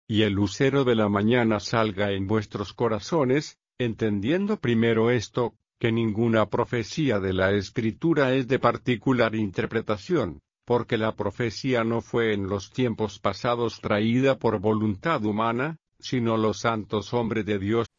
y el lucero de la mañana salga en vuestros corazones, entendiendo primero esto, que ninguna profecía de la Escritura es de particular interpretación, porque la profecía no fue en los tiempos pasados traída por voluntad humana, sino los santos hombres de Dios